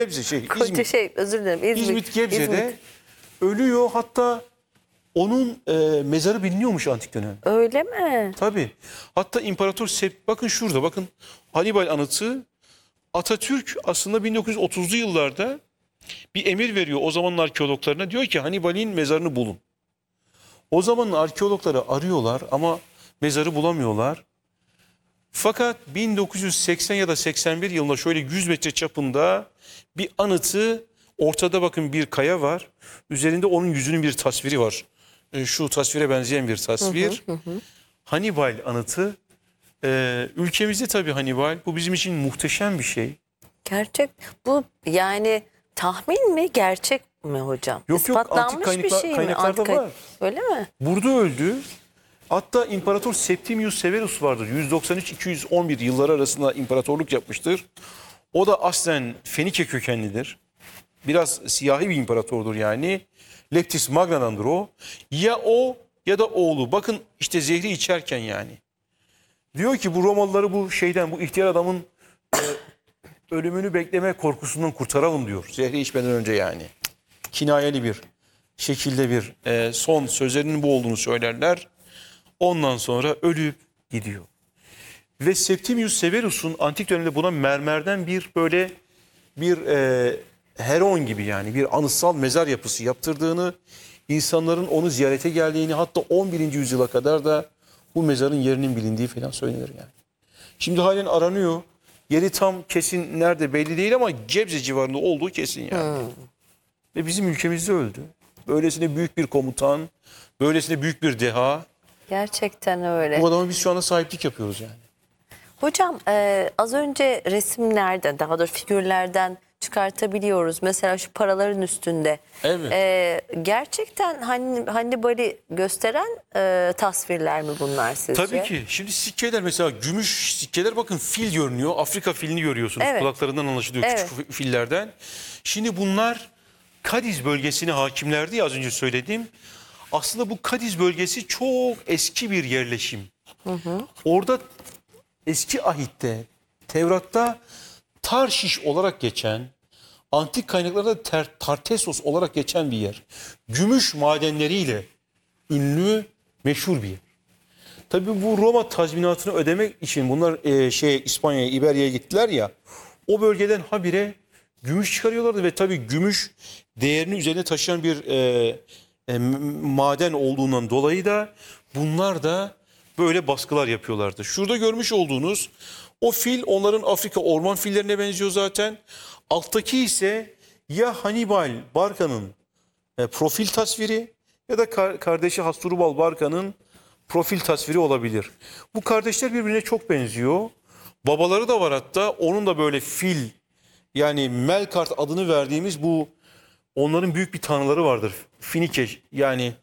Gebze Koca İzmit. özür dilerim. İzmit Gebze'de İzmit. ölüyor. Hatta onun mezarı biliniyormuş antik dönem. Öyle mi? Tabii. Hatta İmparator bakın şurada bakın Hannibal anıtı. Atatürk aslında 1930'lu yıllarda bir emir veriyor o zamanın arkeologlarına. Diyor ki Hannibal'in mezarını bulun. O zamanın arkeologları arıyorlar ama mezarı bulamıyorlar. Fakat 1980 ya da 81 yılında şöyle 100 metre çapında bir anıtı, ortada bakın bir kaya var. Üzerinde onun yüzünün bir tasviri var. Şu tasvire benzeyen bir tasvir. Hannibal anıtı. Ülkemizde tabii Hannibal, bu bizim için muhteşem bir şey. Gerçek. Bu yani tahmin mi gerçek mi hocam? Yok, İspatlanmış antik bir şey mi? kaynaklarda var. Öyle mi? Burada öldü. Hatta İmparator Septimius Severus vardır. 193-211 yılları arasında imparatorluk yapmıştır. O da aslen Fenike kökenlidir. Biraz siyahi bir imparatordur yani. Leptis Magna'dandır o. Ya o ya da oğlu. Bakın işte zehri içerken yani. Diyor ki bu Romalıları bu ihtiyar adamın ölümünü bekleme korkusundan kurtaralım diyor. Zehri içmeden önce yani. Kinayeli bir şekilde bir son sözlerinin bu olduğunu söylerler. Ondan sonra ölüp gidiyor. Ve Septimius Severus'un antik dönemde buna mermerden bir heron gibi yani bir anıtsal mezar yapısı yaptırdığını, insanların onu ziyarete geldiğini, hatta 11. yüzyıla kadar da bu mezarın yerinin bilindiği falan söylenir yani. Şimdi halen aranıyor. Yeri tam kesin nerede belli değil ama Gebze civarında olduğu kesin yani. Ve bizim ülkemizde öldü. Böylesine büyük bir komutan, böylesine büyük bir deha. Gerçekten öyle. Bu adama biz şu anda sahiplik yapıyoruz yani. Hocam az önce resimlerden, daha doğrusu figürlerden çıkartabiliyoruz. Mesela şu paraların üstünde. Evet. Gerçekten Hannibal'i gösteren tasvirler mi bunlar sizce? Tabii ki. Şimdi sikkeler, mesela gümüş sikkeler, bakın fil görünüyor. Afrika filini görüyorsunuz. Evet. Kulaklarından anlaşılıyor, Evet. küçük fillerden. Şimdi bunlar Kadiz bölgesine hakimlerdi ya, az önce söyledim. Aslında bu Kadiz bölgesi çok eski bir yerleşim. Orada eski ahitte, Tevrat'ta Tarşiş olarak geçen, antik kaynaklarda Tartesos olarak geçen bir yer. Gümüş madenleriyle ünlü, meşhur bir yer. Tabii bu Roma tazminatını ödemek için bunlar İspanya'ya, İberya'ya gittiler ya. O bölgeden habire gümüş çıkarıyorlardı ve tabii gümüş değerini üzerine taşıyan bir maden olduğundan dolayı da bunlar da böyle baskılar yapıyorlardı. Şurada görmüş olduğunuz o fil onların Afrika orman fillerine benziyor zaten. Alttaki ise ya Hannibal Barca'nın profil tasviri ya da kardeşi Hasdrubal Barca'nın profil tasviri olabilir. Bu kardeşler birbirine çok benziyor. Babaları da var hatta. Onun da böyle fil, yani Melkart adını verdiğimiz bu, onların büyük bir tanrıları vardır. Finike yani,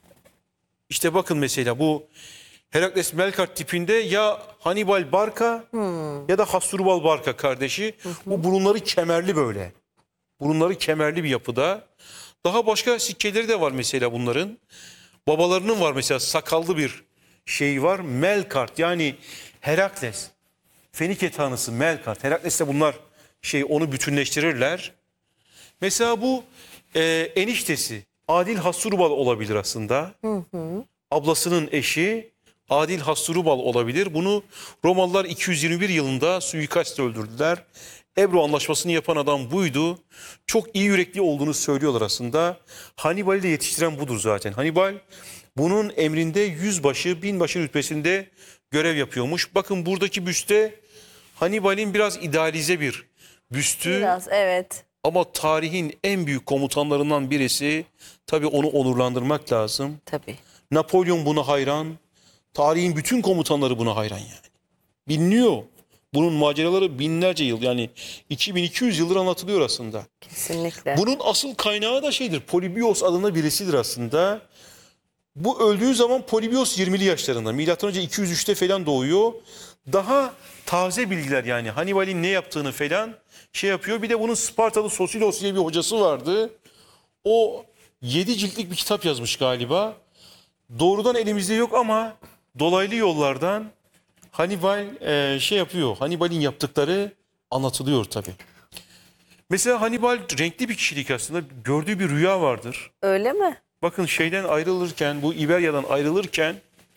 işte bakın mesela bu Herakles Melkart tipinde ya Hannibal Barca ya da Hasdrubal Barca kardeşi. Bu burunları kemerli böyle. Burunları kemerli bir yapıda. Daha başka sikkeleri de var mesela bunların. Babalarının var mesela, sakallı bir şey var. Melkart yani Herakles. Fenike tanrısı Melkart. Herakles'le bunlar onu bütünleştirirler. Mesela bu eniştesi Adil Hasdrubal olabilir aslında. Ablasının eşi Adil Hasdrubal olabilir. Bunu Romalılar 221 yılında suikastle öldürdüler. Ebru Anlaşması'nı yapan adam buydu. Çok iyi yürekli olduğunu söylüyorlar aslında. Hannibal'i de yetiştiren budur zaten. Hannibal bunun emrinde yüzbaşı, binbaşı rütbesinde görev yapıyormuş. Bakın buradaki büste Hannibal'in biraz idealize bir büstü. Biraz, evet. Ama tarihin en büyük komutanlarından birisi. Tabii onu onurlandırmak lazım. Tabii. Napolyon buna hayran. Tarihin bütün komutanları buna hayran yani. Biliniyor. Bunun maceraları binlerce yıl, yani 2200 yıldır anlatılıyor aslında. Kesinlikle. Bunun asıl kaynağı da Polybios adında birisidir aslında. Bu öldüğü zaman Polybios 20'li yaşlarında. Milattan önce 203'te falan doğuyor. Daha taze bilgiler yani Hannibal'in ne yaptığını falan yapıyor. Bir de bunun Spartalı Sosilos diye bir hocası vardı. O 7 ciltlik bir kitap yazmış galiba. Doğrudan elimizde yok ama dolaylı yollardan Hannibal yapıyor. Hannibal'in yaptıkları anlatılıyor tabii. Mesela Hannibal renkli bir kişilik aslında. Gördüğü bir rüya vardır. Öyle mi? Bakın şeyden ayrılırken, bu İberya'dan ayrılırken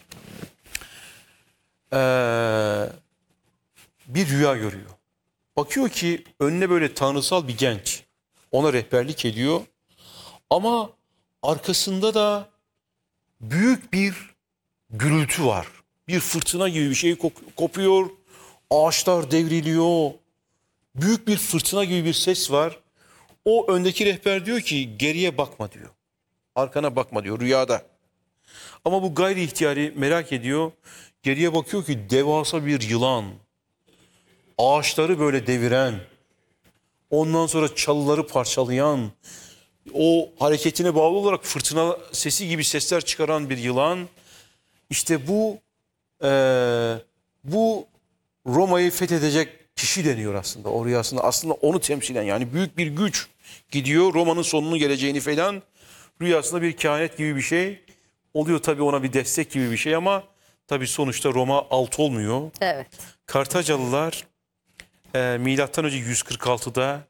bir rüya görüyor. Bakıyor ki önüne böyle tanrısal bir genç ona rehberlik ediyor. Ama arkasında da büyük bir gürültü var. Bir fırtına gibi bir şey kopuyor. Ağaçlar devriliyor. Büyük bir fırtına gibi bir ses var. O öndeki rehber diyor ki geriye bakma diyor. Arkana bakma diyor rüyada. Ama bu gayri ihtiyari merak ediyor. Geriye bakıyor ki devasa bir yılan. Ağaçları böyle deviren. Ondan sonra çalıları parçalayan. O hareketine bağlı olarak fırtına sesi gibi sesler çıkaran bir yılan. İşte bu Roma'yı fethedecek kişi deniyor aslında. O rüyasında aslında onu temsilen, yani büyük bir güç gidiyor Roma'nın sonunun geleceğini falan, rüyasında bir kehanet gibi bir şey oluyor, tabii ona bir destek gibi bir şey, ama tabii sonuçta Roma alt olmuyor. Evet. Kartacalılar milattan önce 146'da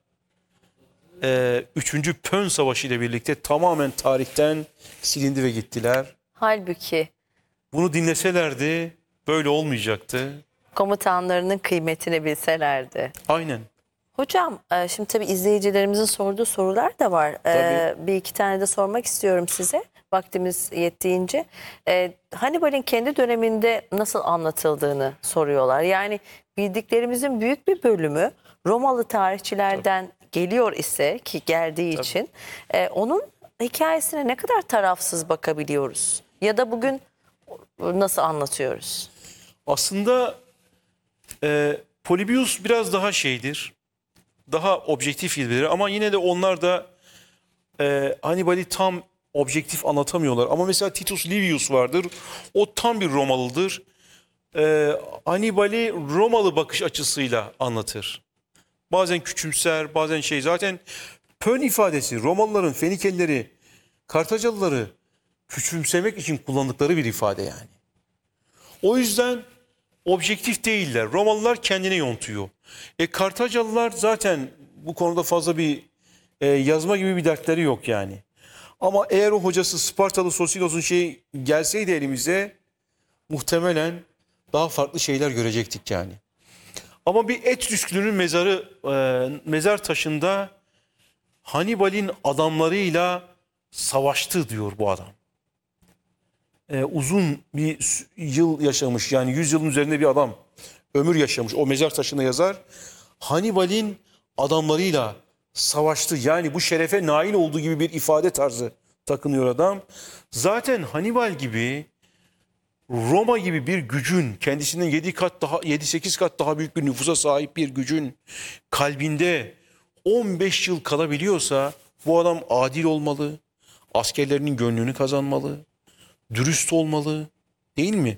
3. Pön Savaşı ile birlikte tamamen tarihten silindi ve gittiler. Halbuki Bunu dinleselerdi böyle olmayacaktı. komutanlarının kıymetini bilselerdi. Aynen. Hocam şimdi tabii izleyicilerimizin sorduğu sorular da var. Tabii. Bir iki tane de sormak istiyorum size. Vaktimiz yettiğince. Hannibal'in kendi döneminde nasıl anlatıldığını soruyorlar. Yani bildiklerimizin büyük bir bölümü Romalı tarihçilerden geliyor ise, ki geldiği için onun hikayesine ne kadar tarafsız bakabiliyoruz? Ya da bugün nasıl anlatıyoruz? Aslında Polybius biraz daha şeydir. Daha objektif bilgileri, ama yine de onlar da Hannibal'i tam objektif anlatamıyorlar. Ama mesela Titus Livius vardır. O tam bir Romalıdır. Hannibal'i Romalı bakış açısıyla anlatır. Bazen küçümser, bazen şey. Zaten Pön ifadesi Romalıların, Fenikelileri, Kartacalıları küçümsemek için kullandıkları bir ifade yani. O yüzden objektif değiller. Romalılar kendine yontuyor. Kartacalılar zaten bu konuda fazla bir yazma gibi bir dertleri yok yani. Ama eğer o hocası Spartalı Sosilos'un şey gelseydi elimize, muhtemelen daha farklı şeyler görecektik yani. Ama bir Etrüsklü'nün mezar taşında Hannibal'in adamlarıyla savaştı diyor bu adam. Uzun bir yıl yaşamış, yani 100 yılın üzerinde bir adam ömür yaşamış, o mezar taşında yazar. Hannibal'in adamlarıyla savaştı, yani bu şerefe nail olduğu gibi bir ifade tarzı takınıyor adam. Zaten Hannibal gibi, Roma gibi bir gücün, kendisinden 7-8 kat daha büyük bir nüfusa sahip bir gücün kalbinde 15 yıl kalabiliyorsa bu adam adil olmalı, askerlerinin gönlünü kazanmalı, dürüst olmalı, değil mi?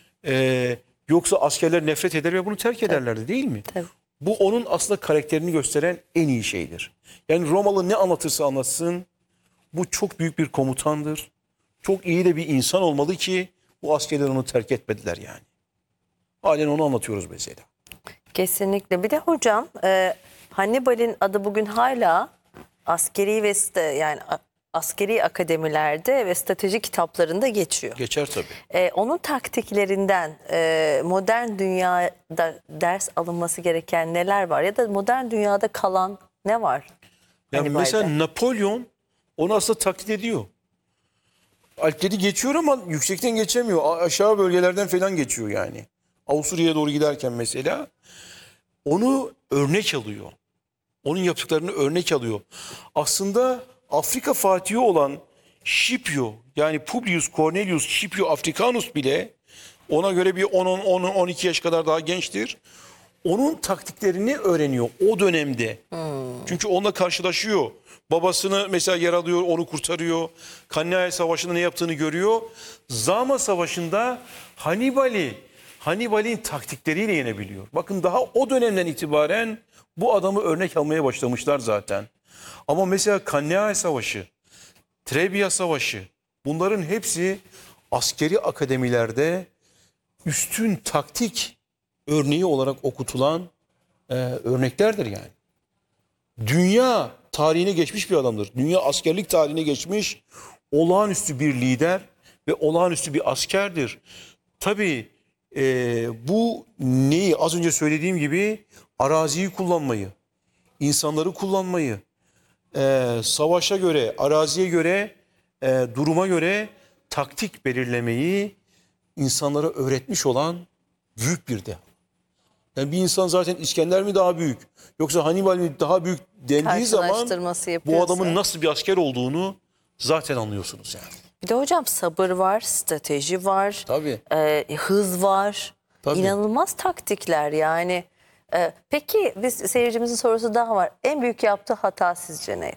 Yoksa askerler nefret eder ve bunu terk ederlerdi, değil mi? Tabii. Bu onun aslında karakterini gösteren en iyi şeydir. Yani Romalı ne anlatırsa anlatsın, bu çok büyük bir komutandır. Çok iyi de bir insan olmalı ki bu askerler onu terk etmediler yani. Halen onu anlatıyoruz mesela. Kesinlikle. Bir de hocam Hannibal'in adı bugün hala askeri ve askeri akademilerde ve strateji kitaplarında geçiyor. Geçer tabii. Onun taktiklerinden modern dünyada ders alınması gereken neler var? Ya da modern dünyada kalan ne var? Yani Hannibal'de? mesela Napolyon onu aslında taklit ediyor. Alpleri geçiyor ama yüksekten geçemiyor. Aşağı bölgelerden falan geçiyor yani. Avusturya'ya doğru giderken mesela onu örnek alıyor. Onun yaptıklarını örnek alıyor. Aslında Afrika Fatihi olan Scipio, yani Publius Cornelius Scipio Africanus bile ona göre bir 10-12 yaş kadar daha gençtir. Onun taktiklerini öğreniyor o dönemde. Çünkü onunla karşılaşıyor. Babasını mesela yaralıyor, onu kurtarıyor. Cannae Savaşı'nda ne yaptığını görüyor. Zama Savaşı'nda Hannibal'in taktikleriyle yenebiliyor. Bakın daha o dönemden itibaren bu adamı örnek almaya başlamışlar zaten. Ama mesela Cannae Savaşı, Trebia Savaşı, bunların hepsi askeri akademilerde üstün taktik örneği olarak okutulan örneklerdir yani. dünya tarihine geçmiş bir adamdır. Dünya askerlik tarihine geçmiş olağanüstü bir lider ve olağanüstü bir askerdir. Tabii bu neyi az önce söylediğim gibi araziyi kullanmayı, insanları kullanmayı, savaşa göre, araziye göre, duruma göre taktik belirlemeyi insanlara öğretmiş olan büyük bir deha. Yani bir insan zaten İskender mi daha büyük yoksa Hannibal mi daha büyük dendiği zaman Karşılaştırması bu yapıyorsa. adamın nasıl bir asker olduğunu zaten anlıyorsunuz yani. Bir de hocam sabır var, strateji var, Tabii. hız var. Tabii. İnanılmaz taktikler yani. Peki biz seyircimizin sorusu daha var. En büyük yaptığı hata sizce neydi?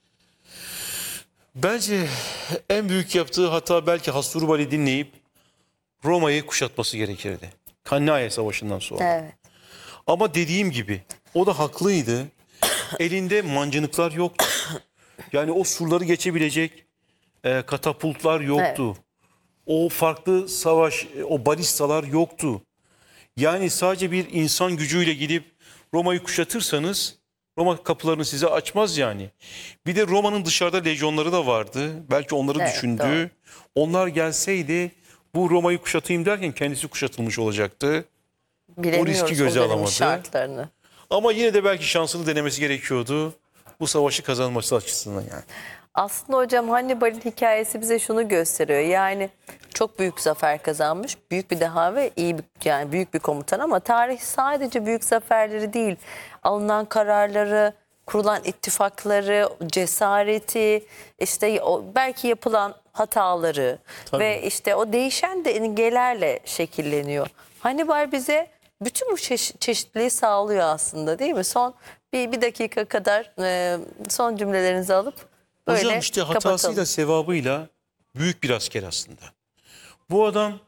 Bence en büyük yaptığı hata belki Hasdrubal'i dinleyip Roma'yı kuşatması gerekirdi. Cannae Savaşı'ndan sonra. Evet. Ama dediğim gibi o da haklıydı. Elinde mancınıklar yoktu. Yani o surları geçebilecek katapultlar yoktu. O farklı savaş, o balistalar yoktu. Yani sadece bir insan gücüyle gidip Roma'yı kuşatırsanız Roma kapılarını size açmaz yani. Bir de Roma'nın dışarıda lejyonları da vardı. Belki onları Evet, düşündü. doğru. Onlar gelseydi bu Roma'yı kuşatayım derken kendisi kuşatılmış olacaktı. Bilemiyoruz riski göze o dönemin alamadı. şartlarını. Ama yine de belki şansını denemesi gerekiyordu. Bu savaşı kazanması açısından yani. Aslında hocam Hannibal'in hikayesi bize şunu gösteriyor. Yani çok büyük zafer kazanmış, büyük bir deha ve iyi bir, yani büyük bir komutan ama tarih sadece büyük zaferleri değil, alınan kararları, kurulan ittifakları, cesareti, işte belki yapılan hataları Tabii. ve işte o değişen dengelerle şekilleniyor. Hannibal bize bütün bu çeşitliliği sağlıyor aslında, değil mi? Son bir dakika kadar son cümlelerinizi alıp böyle Hocam işte hatasıyla kapatalım. sevabıyla büyük bir asker aslında. Bu adam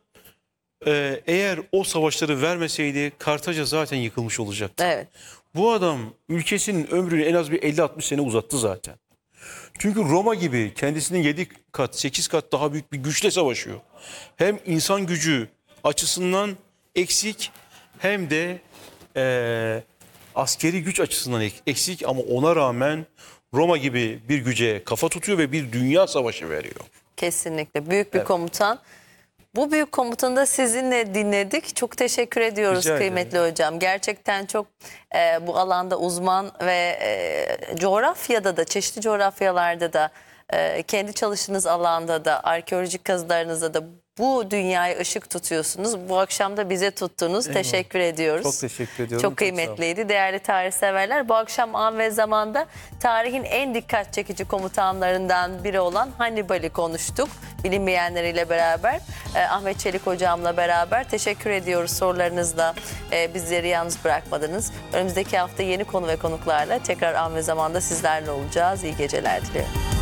eğer o savaşları vermeseydi Kartaca zaten yıkılmış olacaktı. Evet. Bu adam ülkesinin ömrünü en az bir 50-60 sene uzattı zaten. Çünkü Roma gibi kendisinin 7 kat 8 kat daha büyük bir güçle savaşıyor. Hem insan gücü açısından eksik hem de askeri güç açısından eksik ama ona rağmen Roma gibi bir güce kafa tutuyor ve bir dünya savaşı veriyor. Kesinlikle büyük bir komutan. Bu büyük komutanı da sizinle dinledik. Çok teşekkür ediyoruz Rica ederim. kıymetli hocam. Gerçekten çok bu alanda uzman ve coğrafyada da, çeşitli coğrafyalarda da, kendi çalıştığınız alanda da, arkeolojik kazılarınızda da bu dünyaya ışık tutuyorsunuz. Bu akşam da bize tuttunuz. Teşekkür ediyoruz. Çok teşekkür ediyorum. Çok Çok sağ olun. kıymetliydi. Değerli tarihseverler, bu akşam An ve Zaman'da tarihin en dikkat çekici komutanlarından biri olan Hannibal'i konuştuk. Bilinmeyenleriyle beraber, Ahmet Çelik hocamla beraber teşekkür ediyoruz sorularınızla. Bizleri yalnız bırakmadınız. Önümüzdeki hafta yeni konu ve konuklarla tekrar An ve Zaman'da sizlerle olacağız. İyi geceler diliyorum.